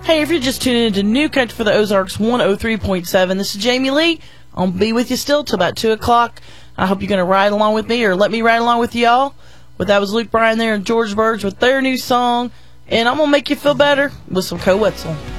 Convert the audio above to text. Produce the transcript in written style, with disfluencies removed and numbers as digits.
Hey, if you're just tuning into New Country for the Ozarks 103.7, this is Jamie Lee. I'll be with you still till about 2 o'clock. I hope you're going to ride along with me or let me ride along with y'all. But that was Luke Bryan there and George Burge with their new song. And I'm going to make you feel better with some Co Wetzel.